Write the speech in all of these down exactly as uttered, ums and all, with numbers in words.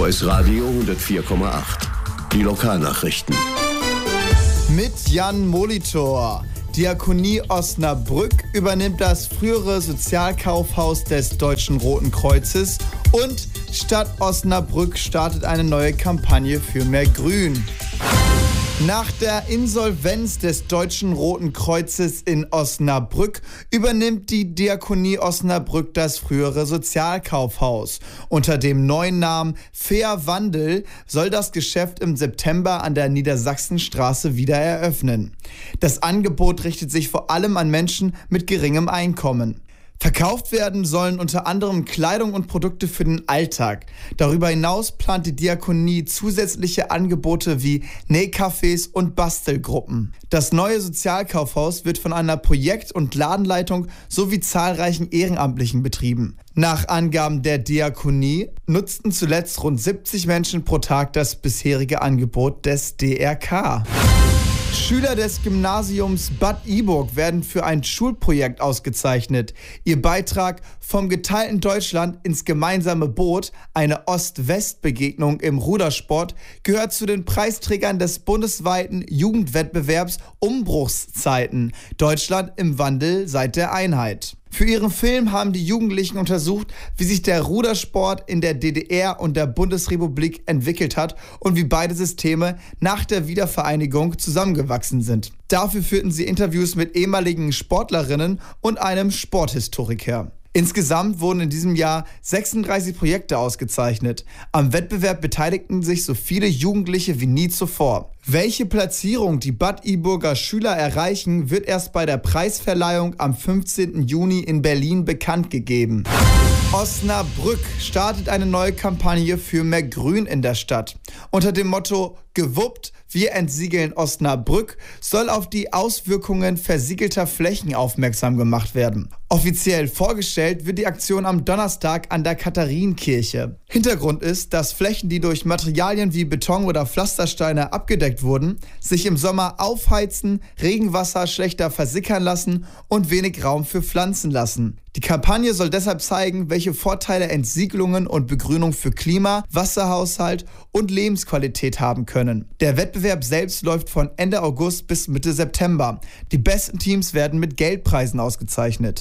Voice Radio hundertvier Komma acht. Die Lokalnachrichten. Mit Jan Molitor. Diakonie Osnabrück übernimmt das frühere Sozialkaufhaus des Deutschen Roten Kreuzes und Stadt Osnabrück startet eine neue Kampagne für mehr Grün. Nach der Insolvenz des Deutschen Roten Kreuzes in Osnabrück übernimmt die Diakonie Osnabrück das frühere Sozialkaufhaus. Unter dem neuen Namen Fair Wandel soll das Geschäft im September an der Niedersachsenstraße wieder eröffnen. Das Angebot richtet sich vor allem an Menschen mit geringem Einkommen. Verkauft werden sollen unter anderem Kleidung und Produkte für den Alltag. Darüber hinaus plant die Diakonie zusätzliche Angebote wie Nähcafés und Bastelgruppen. Das neue Sozialkaufhaus wird von einer Projekt- und Ladenleitung sowie zahlreichen Ehrenamtlichen betrieben. Nach Angaben der Diakonie nutzten zuletzt rund siebzig Menschen pro Tag das bisherige Angebot des D R K. Schüler des Gymnasiums Bad Iburg werden für ein Schulprojekt ausgezeichnet. Ihr Beitrag vom geteilten Deutschland ins gemeinsame Boot, eine Ost-West-Begegnung im Rudersport, gehört zu den Preisträgern des bundesweiten Jugendwettbewerbs Umbruchszeiten. Deutschland im Wandel seit der Einheit. Für ihren Film haben die Jugendlichen untersucht, wie sich der Rudersport in der D D R und der Bundesrepublik entwickelt hat und wie beide Systeme nach der Wiedervereinigung zusammengewachsen sind. Dafür führten sie Interviews mit ehemaligen Sportlerinnen und einem Sporthistoriker. Insgesamt wurden in diesem Jahr sechsunddreißig Projekte ausgezeichnet. Am Wettbewerb beteiligten sich so viele Jugendliche wie nie zuvor. Welche Platzierung die Bad Iburger Schüler erreichen, wird erst bei der Preisverleihung am fünfzehnten Juni in Berlin bekannt gegeben. Osnabrück startet eine neue Kampagne für mehr Grün in der Stadt. Unter dem Motto „Gewuppt, wir entsiegeln Osnabrück“ soll auf die Auswirkungen versiegelter Flächen aufmerksam gemacht werden. Offiziell vorgestellt wird die Aktion am Donnerstag an der Katharinenkirche. Hintergrund ist, dass Flächen, die durch Materialien wie Beton oder Pflastersteine abgedeckt wurden, sich im Sommer aufheizen, Regenwasser schlechter versickern lassen und wenig Raum für Pflanzen lassen. Die Kampagne soll deshalb zeigen, welche Vorteile Entsiegelungen und Begrünung für Klima, Wasserhaushalt und Lebensqualität haben können. Der Wettbewerb selbst läuft von Ende August bis Mitte September. Die besten Teams werden mit Geldpreisen ausgezeichnet.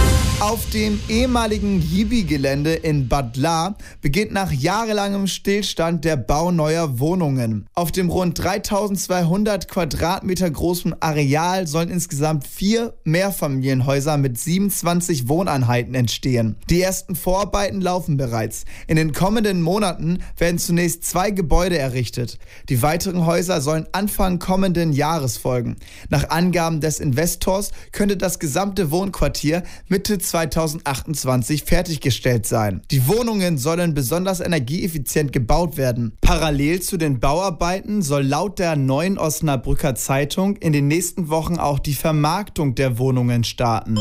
Auf dem ehemaligen Jibi-Gelände in Bad Lahr beginnt nach jahrelangem Stillstand der Bau neuer Wohnungen. Auf dem rund dreitausendzweihundert Quadratmeter großen Areal sollen insgesamt vier Mehrfamilienhäuser mit siebenundzwanzig Wohneinheiten entstehen. Die ersten Vorarbeiten laufen bereits. In den kommenden Monaten werden zunächst zwei Gebäude errichtet. Die weiteren Häuser sollen Anfang kommenden Jahres folgen. Nach Angaben des Investors könnte das gesamte Wohnquartier Mitte zweitausendachtundzwanzig fertiggestellt sein. Die Wohnungen sollen besonders energieeffizient gebaut werden. Parallel zu den Bauarbeiten soll laut der Neuen Osnabrücker Zeitung in den nächsten Wochen auch die Vermarktung der Wohnungen starten.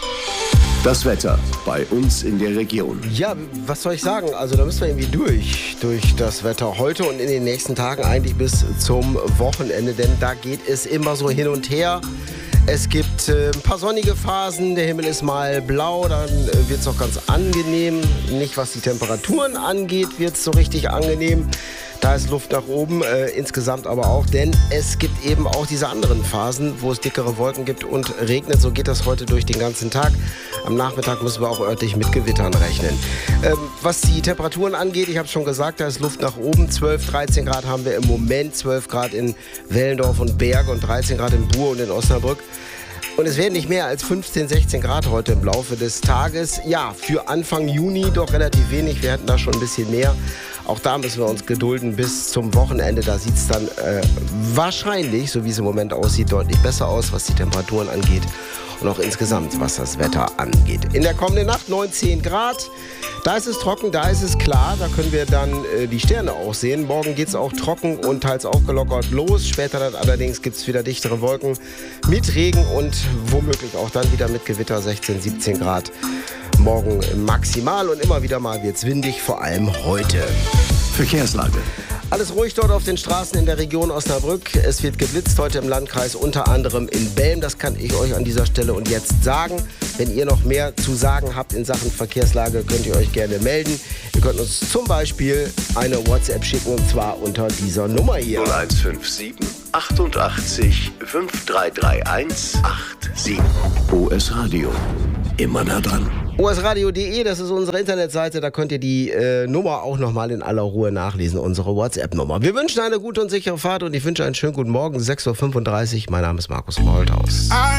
Das Wetter bei uns in der Region. Ja, was soll ich sagen? Also da müssen wir irgendwie durch, durch das Wetter heute und in den nächsten Tagen eigentlich bis zum Wochenende, denn da geht es immer so hin und her. Es gibt äh, ein paar sonnige Phasen, der Himmel ist mal blau, dann äh, wird es auch ganz angenehm. Nicht was die Temperaturen angeht, wird es so richtig angenehm. Da ist Luft nach oben, äh, insgesamt aber auch, denn es gibt eben auch diese anderen Phasen, wo es dickere Wolken gibt und regnet. So geht das heute durch den ganzen Tag. Am Nachmittag müssen wir auch örtlich mit Gewittern rechnen. Ähm, was die Temperaturen angeht, ich habe schon gesagt, da ist Luft nach oben. zwölf, dreizehn Grad haben wir im Moment, zwölf Grad in Wellendorf und Berg und dreizehn Grad in Buhr und in Osnabrück. Und es werden nicht mehr als fünfzehn, sechzehn Grad heute im Laufe des Tages. Ja, für Anfang Juni doch relativ wenig. Wir hätten da schon ein bisschen mehr. Auch da müssen wir uns gedulden bis zum Wochenende. Da sieht es dann äh, wahrscheinlich, so wie es im Moment aussieht, deutlich besser aus, was die Temperaturen angeht. Und auch insgesamt, was das Wetter angeht. In der kommenden Nacht neunzehn Grad. Da ist es trocken, da ist es klar. Da können wir dann äh, die Sterne auch sehen. Morgen geht es auch trocken und teils aufgelockert los. Später dann allerdings gibt es wieder dichtere Wolken mit Regen und womöglich auch dann wieder mit Gewitter, sechzehn, siebzehn Grad. Morgen maximal und immer wieder mal wird es windig, vor allem heute. Verkehrslage. Alles ruhig dort auf den Straßen in der Region Osnabrück. Es wird geblitzt heute im Landkreis, unter anderem in Belm. Das kann ich euch an dieser Stelle und jetzt sagen. Wenn ihr noch mehr zu sagen habt in Sachen Verkehrslage, könnt ihr euch gerne melden. Ihr könnt uns zum Beispiel eine WhatsApp schicken und zwar unter dieser Nummer hier. null eins fünf sieben achtundachtzig fünf drei drei eins acht sieben. O S Radio. Immer nah dran. O S radio punkt de, das ist unsere Internetseite, da könnt ihr die äh, Nummer auch nochmal in aller Ruhe nachlesen, unsere WhatsApp-Nummer. Wir wünschen eine gute und sichere Fahrt und ich wünsche einen schönen guten Morgen, sechs Uhr fünfunddreißig. Mein Name ist Markus Maulthaus.